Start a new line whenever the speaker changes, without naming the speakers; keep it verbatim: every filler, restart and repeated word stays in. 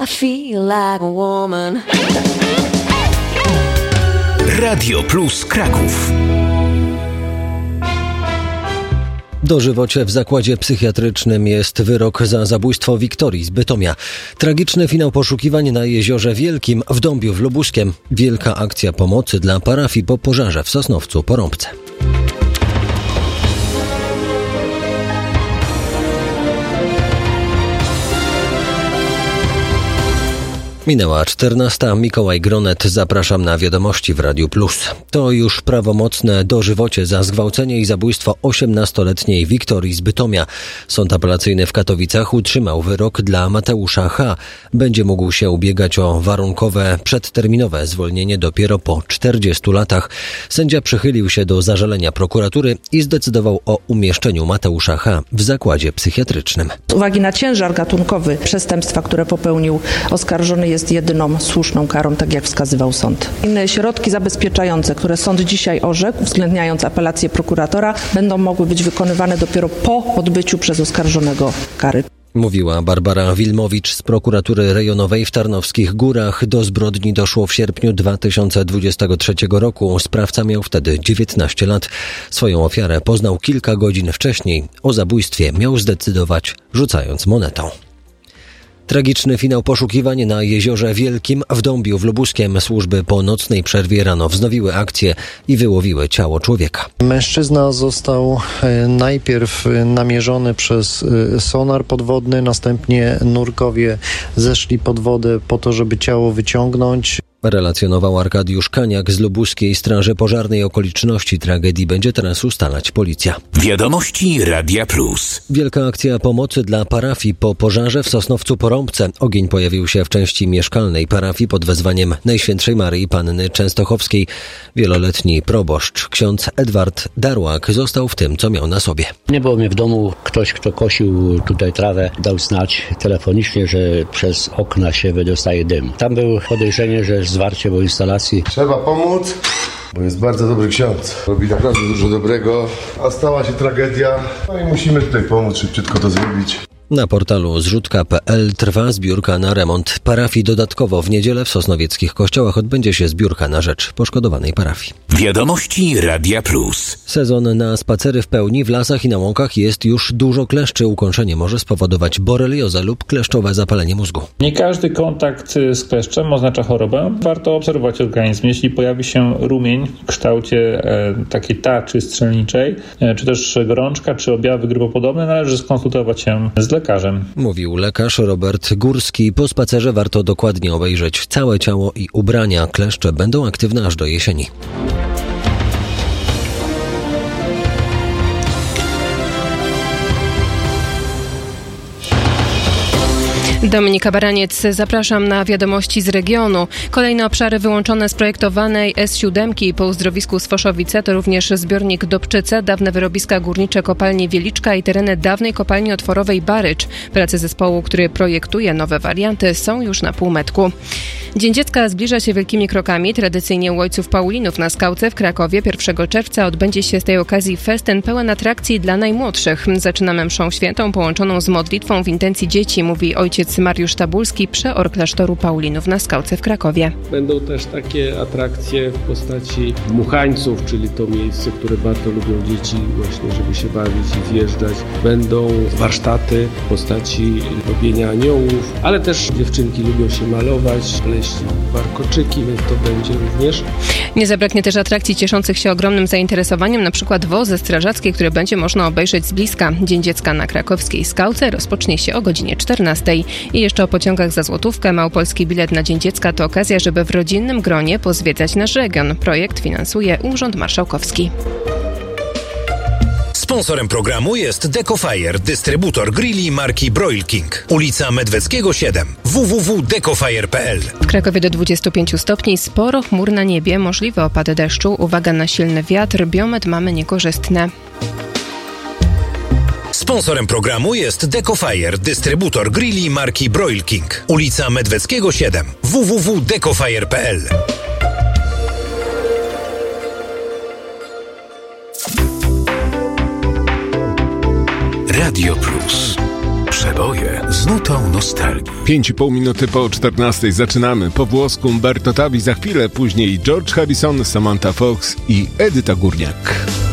I feel like a woman.
Radio Plus Kraków.
Dożywocie w zakładzie psychiatrycznym jest wyrok za zabójstwo Wiktorii z Bytomia. Tragiczny finał poszukiwań na Jeziorze Wielkim w Dąbiu w Lubuskiem. Wielka akcja pomocy dla parafii po pożarze w Sosnowcu Porąbce. Minęła czternasta. Mikołaj Gronet, zapraszam na wiadomości w Radiu Plus. To już prawomocne dożywocie za zgwałcenie i zabójstwo osiemnastoletniej Wiktorii z Bytomia. Sąd apelacyjny w Katowicach utrzymał wyrok dla Mateusza H. Będzie mógł się ubiegać o warunkowe, przedterminowe zwolnienie dopiero po czterdziestu latach. Sędzia przychylił się do zażalenia prokuratury i zdecydował o umieszczeniu Mateusza H. w zakładzie psychiatrycznym.
Z uwagi na ciężar gatunkowy przestępstwa, które popełnił oskarżony, jest jedyną słuszną karą, tak jak wskazywał sąd. Inne środki zabezpieczające, które sąd dzisiaj orzekł, uwzględniając apelację prokuratora, będą mogły być wykonywane dopiero po odbyciu przez oskarżonego kary.
Mówiła Barbara Wilmowicz z prokuratury rejonowej w Tarnowskich Górach. Do zbrodni doszło w sierpniu dwa tysiące dwudziestego trzeciego roku. Sprawca miał wtedy dziewiętnaście lat. Swoją ofiarę poznał kilka godzin wcześniej. O zabójstwie miał zdecydować, rzucając monetą. Tragiczny finał poszukiwań na Jeziorze Wielkim w Dąbiu w Lubuskiem. Służby po nocnej przerwie rano wznowiły akcję i wyłowiły ciało człowieka.
Mężczyzna został najpierw namierzony przez sonar podwodny, następnie nurkowie zeszli pod wodę po to, żeby ciało wyciągnąć.
Relacjonował Arkadiusz Kaniak z Lubuskiej Straży Pożarnej. Okoliczności tragedii będzie teraz ustalać policja.
Wiadomości Radia Plus.
Wielka akcja pomocy dla parafii po pożarze w Sosnowcu Porąbce. Ogień pojawił się w części mieszkalnej parafii pod wezwaniem Najświętszej Maryi Panny Częstochowskiej. Wieloletni proboszcz, ksiądz Edward Darłak, został w tym, co miał na sobie.
Nie było mnie w domu. Ktoś, kto kosił tutaj trawę, dał znać telefonicznie, że przez okna się wydostaje dym. Tam było podejrzenie, że zwarcie po instalacji.
Trzeba pomóc, bo jest bardzo dobry ksiądz. Robi naprawdę dużo dobrego, a stała się tragedia. No i musimy tutaj pomóc, szybciutko to zrobić.
Na portalu zrzutka kropka pe el trwa zbiórka na remont parafii. Dodatkowo w niedzielę w sosnowieckich kościołach odbędzie się zbiórka na rzecz poszkodowanej parafii.
Wiadomości Radia Plus.
Sezon na spacery w pełni. W lasach i na łąkach jest już dużo kleszczy. Ukąszenie może spowodować boreliozę lub kleszczowe zapalenie mózgu.
Nie każdy kontakt z kleszczem oznacza chorobę. Warto obserwować organizm. Jeśli pojawi się rumień w kształcie e, takiej tarczy strzelniczej, e, czy też gorączka, czy objawy grypopodobne, należy skonsultować się z lekarzem.
Mówił lekarz Robert Górski. Po spacerze warto dokładnie obejrzeć całe ciało i ubrania. Kleszcze będą aktywne aż do jesieni.
Dominika Baraniec, zapraszam na wiadomości z regionu. Kolejne obszary wyłączone z projektowanej es siedem po uzdrowisku Sfoszowice to również zbiornik Dobczyce, dawne wyrobiska górnicze kopalni Wieliczka i tereny dawnej kopalni otworowej Barycz. Prace zespołu, który projektuje nowe warianty, są już na półmetku. Dzień Dziecka zbliża się wielkimi krokami. Tradycyjnie u ojców Paulinów na Skałce w Krakowie pierwszego czerwca odbędzie się z tej okazji festyn pełen atrakcji dla najmłodszych. Zaczynamy mszą świętą połączoną z modlitwą w intencji dzieci, mówi ojciec Mariusz Tabulski, przeor klasztoru Paulinów na Skałce w Krakowie.
Będą też takie atrakcje w postaci dmuchańców, czyli to miejsce, które bardzo lubią dzieci właśnie, żeby się bawić i zjeżdżać. Będą warsztaty w postaci robienia aniołów, ale też dziewczynki lubią się malować, pleść warkoczyki, więc to będzie również.
Nie zabraknie też atrakcji cieszących się ogromnym zainteresowaniem, na przykład wozy strażackie, które będzie można obejrzeć z bliska. Dzień Dziecka na krakowskiej Skałce rozpocznie się o godzinie czternastej. I jeszcze o pociągach za złotówkę. Małopolski bilet na Dzień Dziecka to okazja, żeby w rodzinnym gronie pozwiedzać nasz region. Projekt finansuje Urząd Marszałkowski.
Sponsorem programu jest Decofire, dystrybutor grilli marki Broil King. Ulica Medweckiego siedem. w w w kropka decofire kropka p l.
W Krakowie do dwudziestu pięciu stopni, sporo chmur na niebie, możliwe opady deszczu. Uwaga na silny wiatr, biometr mamy niekorzystne.
Sponsorem programu jest Decofire, dystrybutor grilli marki Broil King. Ulica Medweckiego siedem. w w w kropka decofire kropka p l. Radio Plus.
Przeboje z nutą nostalgii.
Pięć i pół minuty po czternastej zaczynamy. Po włosku Umberto Tavi za chwilę, później George Harrison, Samantha Fox i Edyta Górniak.